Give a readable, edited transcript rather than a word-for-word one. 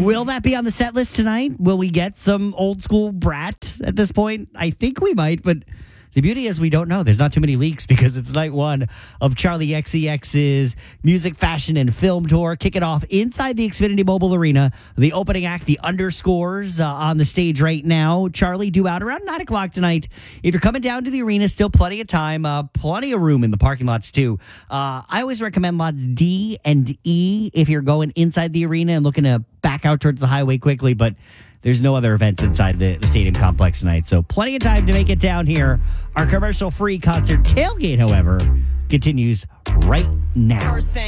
Will that be on the set list tonight? Will we get some old school Brat at this point? I think we might, but the beauty is we don't know. There's not too many leaks because it's night one of Charlie XCX's music, fashion, and film tour. Kick it off inside the Xfinity Mobile Arena. The opening act, the Underscores, on the stage right now. Charlie due out around 9 o'clock tonight. If you're coming down to the arena, still plenty of time. Plenty of room in the parking lots, too. I always recommend lots D and E if you're going inside the arena and looking to back out towards the highway quickly, but there's no other events inside the stadium complex tonight, so plenty of time to make it down here. Our commercial-free concert tailgate, however, continues right now. First thing